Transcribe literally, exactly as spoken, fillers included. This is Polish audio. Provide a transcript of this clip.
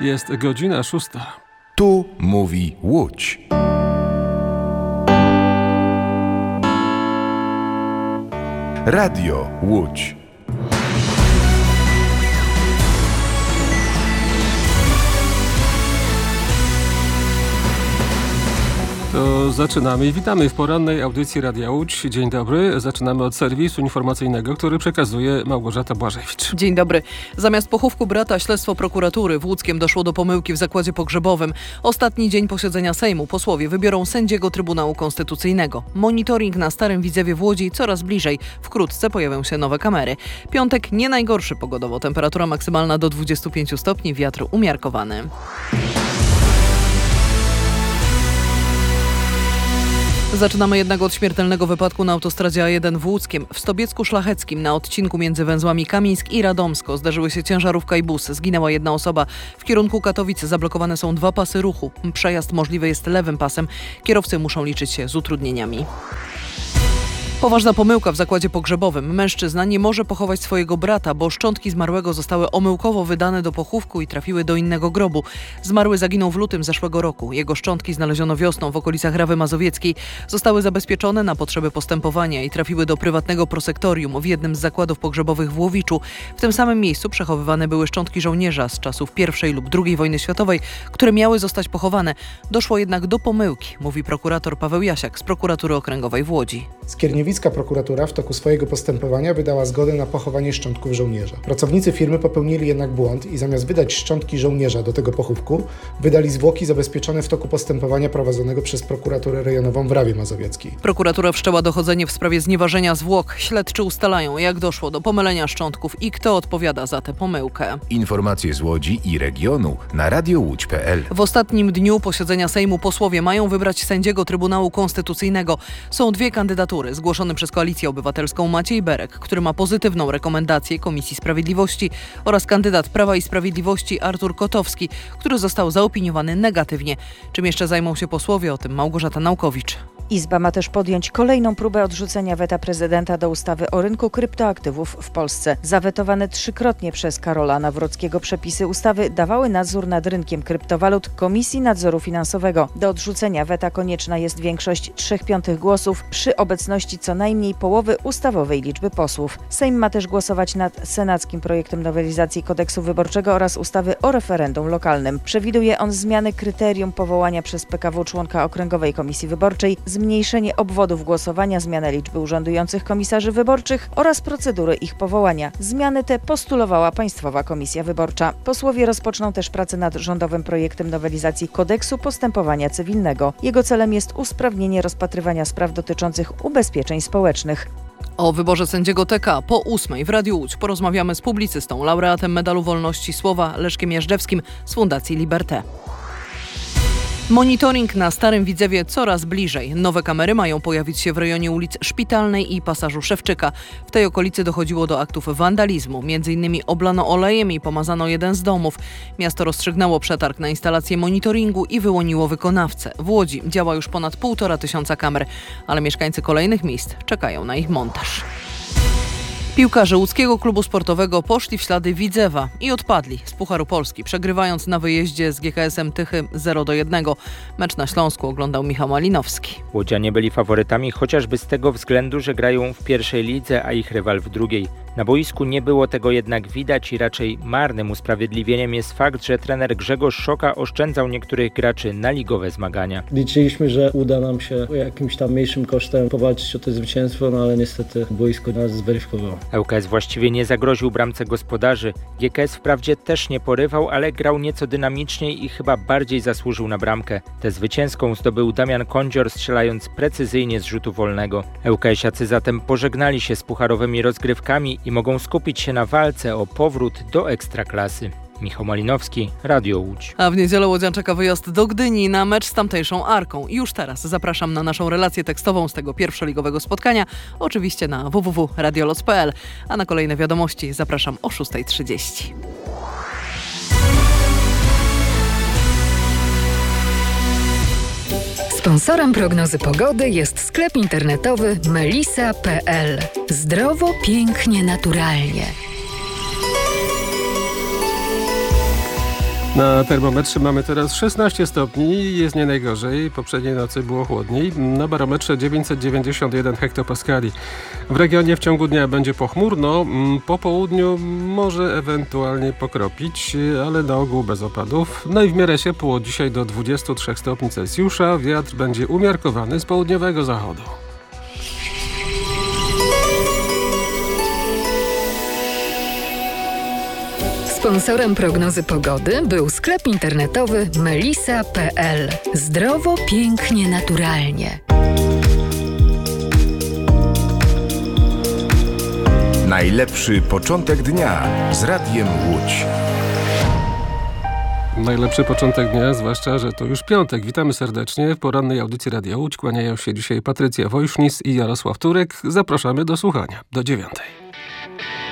Jest godzina szósta. Tu mówi Łódź. Radio Łódź. To zaczynamy i witamy w porannej audycji Radia Łódź. Dzień dobry. Zaczynamy od serwisu informacyjnego, który przekazuje Małgorzata Błażewicz. Dzień dobry. Zamiast pochówku brata śledztwo prokuratury w Łódzkiem doszło do pomyłki w zakładzie pogrzebowym. Ostatni dzień posiedzenia Sejmu. Posłowie wybiorą sędziego Trybunału Konstytucyjnego. Monitoring na Starym Widzewie w Łodzi coraz bliżej. Wkrótce pojawią się nowe kamery. Piątek nie najgorszy pogodowo. Temperatura maksymalna do dwudziestu pięciu stopni. Wiatr umiarkowany. Zaczynamy jednak od śmiertelnego wypadku na autostradzie A jeden w Łódzkiem. W Stobiecku Szlacheckim na odcinku między węzłami Kamińsk i Radomsko zdarzyły się ciężarówka i bus. Zginęła jedna osoba. W kierunku Katowic zablokowane są dwa pasy ruchu. Przejazd możliwy jest lewym pasem. Kierowcy muszą liczyć się z utrudnieniami. Poważna pomyłka w zakładzie pogrzebowym. Mężczyzna nie może pochować swojego brata, bo szczątki zmarłego zostały omyłkowo wydane do pochówku i trafiły do innego grobu. Zmarły zaginął w lutym zeszłego roku. Jego szczątki znaleziono wiosną w okolicach Rawy Mazowieckiej. Zostały zabezpieczone na potrzeby postępowania i trafiły do prywatnego prosektorium w jednym z zakładów pogrzebowych w Łowiczu. W tym samym miejscu przechowywane były szczątki żołnierza z czasów pierwszej lub drugiej wojny światowej, które miały zostać pochowane. Doszło jednak do pomyłki, mówi prokurator Paweł Jasiak z prokuratury okręgowej w Łodzi. Skierniewicka prokuratura w toku swojego postępowania wydała zgodę na pochowanie szczątków żołnierza. Pracownicy firmy popełnili jednak błąd i zamiast wydać szczątki żołnierza do tego pochówku, wydali zwłoki zabezpieczone w toku postępowania prowadzonego przez prokuraturę rejonową w Rawie Mazowieckiej. Prokuratura wszczęła dochodzenie w sprawie znieważenia zwłok. Śledczy ustalają, jak doszło do pomylenia szczątków i kto odpowiada za tę pomyłkę. Informacje z Łodzi i regionu na radio łódź kropka p l. W ostatnim dniu posiedzenia Sejmu posłowie mają wybrać sędziego Trybunału Konstytucyjnego. Są dwie kandydatury zgłoszone przez Koalicję Obywatelską Maciej Berek, który ma pozytywną rekomendację Komisji Sprawiedliwości, oraz kandydat Prawa i Sprawiedliwości Artur Kotowski, który został zaopiniowany negatywnie. Czym jeszcze zajmą się posłowie? O tym Małgorzata Naukowicz. Izba ma też podjąć kolejną próbę odrzucenia weta prezydenta do ustawy o rynku kryptoaktywów w Polsce. Zawetowane trzykrotnie przez Karola Nawrockiego przepisy ustawy dawały nadzór nad rynkiem kryptowalut Komisji Nadzoru Finansowego. Do odrzucenia weta konieczna jest większość trzech piątych głosów przy obecności co najmniej połowy ustawowej liczby posłów. Sejm ma też głosować nad senackim projektem nowelizacji kodeksu wyborczego oraz ustawy o referendum lokalnym. Przewiduje on zmiany kryterium powołania przez P K W członka Okręgowej Komisji Wyborczej, zmniejszenie obwodów głosowania, zmianę liczby urzędujących komisarzy wyborczych oraz procedury ich powołania. Zmiany te postulowała Państwowa Komisja Wyborcza. Posłowie rozpoczną też pracę nad rządowym projektem nowelizacji kodeksu postępowania cywilnego. Jego celem jest usprawnienie rozpatrywania spraw dotyczących ubezpieczeń społecznych. O wyborze sędziego T K po ósmej w Radiu Łódź porozmawiamy z publicystą, laureatem Medalu Wolności Słowa Leszkiem Jażdżewskim z Fundacji Liberté. Monitoring na Starym Widzewie coraz bliżej. Nowe kamery mają pojawić się w rejonie ulic Szpitalnej i Pasażu Szewczyka. W tej okolicy dochodziło do aktów wandalizmu. Między innymi oblano olejem i pomazano jeden z domów. Miasto rozstrzygnęło przetarg na instalację monitoringu i wyłoniło wykonawcę. W Łodzi działa już ponad półtora tysiąca kamer, ale mieszkańcy kolejnych miejsc czekają na ich montaż. Piłkarze łódzkiego klubu sportowego poszli w ślady Widzewa i odpadli z Pucharu Polski, przegrywając na wyjeździe z G K S-em Tychy zero do jednego. Mecz na Śląsku oglądał Michał Malinowski. Łodzianie byli faworytami chociażby z tego względu, że grają w pierwszej lidze, a ich rywal w drugiej. Na boisku nie było tego jednak widać i raczej marnym usprawiedliwieniem jest fakt, że trener Grzegorz Szoka oszczędzał niektórych graczy na ligowe zmagania. Liczyliśmy, że uda nam się jakimś tam mniejszym kosztem powalczyć o to zwycięstwo, no ale niestety boisko nas zweryfikowało. L K S właściwie nie zagroził bramce gospodarzy. G K S wprawdzie też nie porywał, ale grał nieco dynamiczniej i chyba bardziej zasłużył na bramkę. Tę zwycięską zdobył Damian Kądzior, strzelając precyzyjnie z rzutu wolnego. L K S-iacy zatem pożegnali się z pucharowymi rozgrywkami i mogą skupić się na walce o powrót do Ekstraklasy. Michał Malinowski, Radio Łódź. A w niedzielę łodzian czeka wyjazd do Gdyni na mecz z tamtejszą Arką. Już teraz zapraszam na naszą relację tekstową z tego pierwszoligowego spotkania, oczywiście na w w w kropka radioloc kropka p l, a na kolejne wiadomości zapraszam o szósta trzydzieści. Sponsorem prognozy pogody jest sklep internetowy melisa kropka p l. Zdrowo, pięknie, naturalnie. Na termometrze mamy teraz szesnaście stopni, jest nie najgorzej, poprzedniej nocy było chłodniej. Na barometrze dziewięćset dziewięćdziesiąt jeden hektopaskali. W regionie w ciągu dnia będzie pochmurno, po południu może ewentualnie pokropić, ale na ogół bez opadów. No i w miarę ciepło, dzisiaj do dwudziestu trzech stopni Celsjusza, wiatr będzie umiarkowany z południowego zachodu. Sponsorem prognozy pogody był sklep internetowy melisa kropka pe el. Zdrowo, pięknie, naturalnie. Najlepszy początek dnia z Radiem Łódź. Najlepszy początek dnia, zwłaszcza, że to już piątek. Witamy serdecznie w porannej audycji Radia Łódź. Kłaniają się dzisiaj Patrycja Wojsznis i Jarosław Turek. Zapraszamy do słuchania. Do dziewiątej.